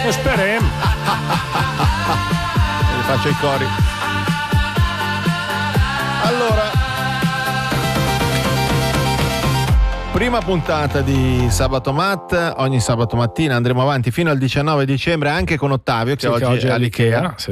Speriamo. Faccio i cori. Allora, prima puntata di Sabato Mat. Ogni sabato mattina andremo avanti fino al 19 dicembre anche con Ottavio che oggi è all'Ikea. Sì.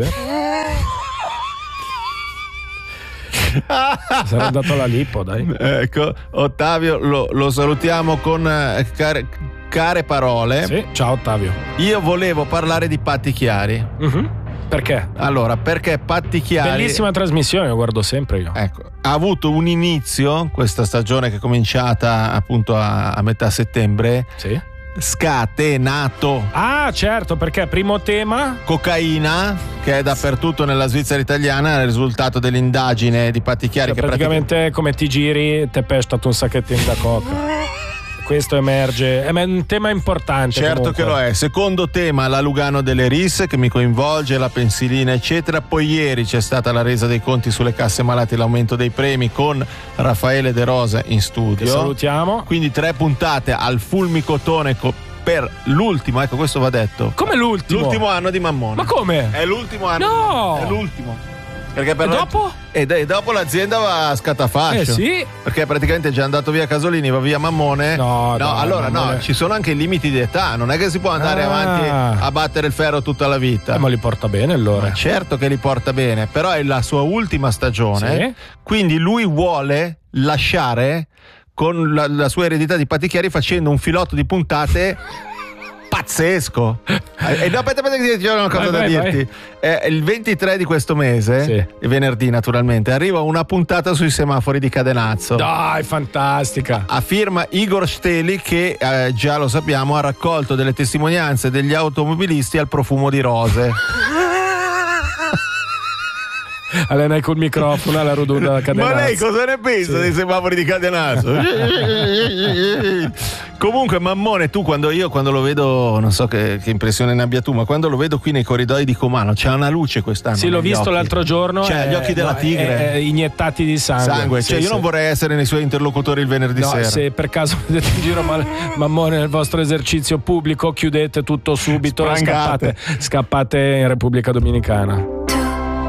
Sarà andato alla lipo, dai. Ecco, Ottavio lo salutiamo con care parole. Sì, ciao Ottavio. Io volevo parlare di Patti Chiari. Perché? Allora, perché Patti Chiari, bellissima trasmissione, lo guardo sempre io. Ecco, ha avuto un inizio, questa stagione che è cominciata appunto a metà settembre. Sì. Scatenato. Ah, certo, perché primo tema cocaina, che è dappertutto nella Svizzera italiana, è il risultato dell'indagine di Patti Chiari, cioè, che praticamente come ti giri te pestato un sacchettino da coca. Questo emerge, è un tema importante. Certo comunque. Che lo è. Secondo tema, la Lugano delle RIS, che mi coinvolge, la pensilina eccetera. Poi ieri c'è stata la resa dei conti sulle casse malati, l'aumento dei premi con Raffaele De Rosa in studio. Che salutiamo. Quindi 3 puntate al fulmicotone per l'ultimo, ecco, questo va detto. Come l'ultimo? L'ultimo anno di Mammone. Ma come? È l'ultimo anno. No! È l'ultimo. Perché per e dopo? E dopo l'azienda va a scatafascio. Sì. Perché praticamente è già andato via Casolini, va via Mammone. No, allora Mammone. no, ci sono anche i limiti di età, non è che si può andare avanti a battere il ferro tutta la vita. Ma li porta bene allora? Ma certo che li porta bene, però è la sua ultima stagione, sì. Quindi lui vuole lasciare con la sua eredità di Patti Chiari facendo un filotto di puntate pazzesco. E no, aspetta che c'è una cosa da dirti. Il 23 di questo mese, sì, venerdì naturalmente, arriva una puntata sui semafori di Cadenazzo. Dai, fantastica. A firma Igor Steli, che già lo sappiamo ha raccolto delle testimonianze degli automobilisti al profumo di rose. Alena col microfono alla rotonda da Cadenazzo. Ma lei cosa ne pensa dei semafori di Cadenazzo? Comunque Mammone, tu quando lo vedo, non so che impressione ne abbia tu, ma quando lo vedo qui nei corridoi di Comano c'è una luce quest'anno. Sì, l'ho visto occhi. L'altro giorno. C'è gli occhi della tigre iniettati di sangue. Cioè, io non vorrei essere nei suoi interlocutori il venerdì sera. Se per caso vedete in giro Mammone nel vostro esercizio pubblico, chiudete tutto subito e scappate in Repubblica Dominicana.